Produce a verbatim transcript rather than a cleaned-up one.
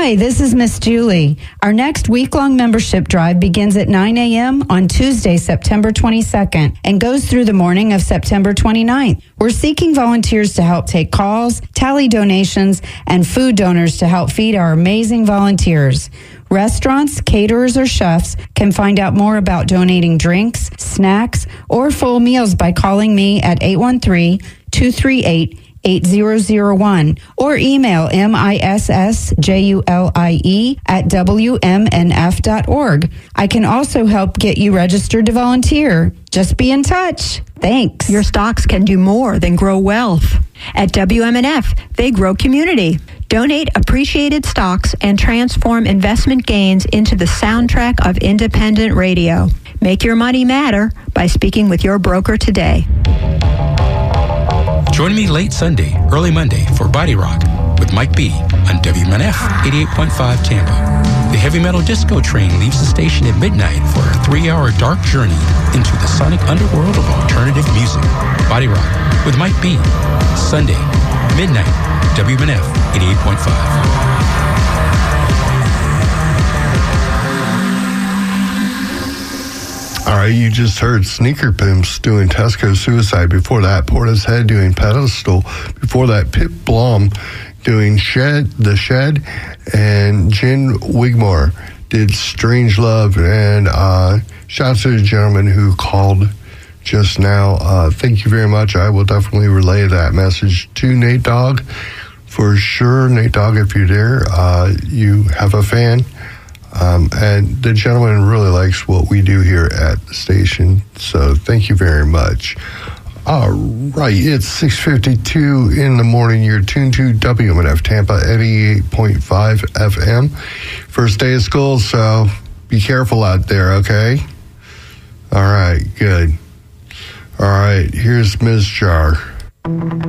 Hi, this is Miss Julie. Our next week-long membership drive begins at nine a.m. on Tuesday, September twenty-second, and goes through the morning of September twenty-ninth. We're seeking volunteers to help take calls, tally donations, and food donors to help feed our amazing volunteers. Restaurants, caterers, or chefs can find out more about donating drinks, snacks, or full meals by calling me at eight one three, two three eight, eight zero zero one or email M I S S J U L I E at W M N F dot org. I can also help get you registered to volunteer. Just be in touch. Thanks. Your stocks can do more than grow wealth. At W M N F, they grow community. Donate appreciated stocks and transform investment gains into the soundtrack of independent radio. Make your money matter by speaking with your broker today. Join me late Sunday, early Monday for Body Rock with Mike B. on W M N F eighty-eight point five Tampa. The heavy metal disco train leaves the station at midnight for a three-hour dark journey into the sonic underworld of alternative music. Body Rock with Mike B. Sunday, midnight, W M N F eighty-eight point five. All right, you just heard Sneaker Pimps doing Tesco Suicide. Before that, Portishead doing Pedestal. Before that, Pip Blom doing Shed, The Shed. And Jen Wigmore did Strange Love. And uh, shout out to the gentleman who called just now. Uh, thank you very much. I will definitely relay that message to Nate Dogg. For sure, Nate Dogg, if you're there, uh, you have a fan. Um, and the gentleman really likes what we do here at the station, so thank you very much. All right, it's six fifty-two in the morning. You're tuned to W M N F Tampa, eighty-eight point five F M. First day of school, so be careful out there, okay? All right, good. All right, here's Miz Jar.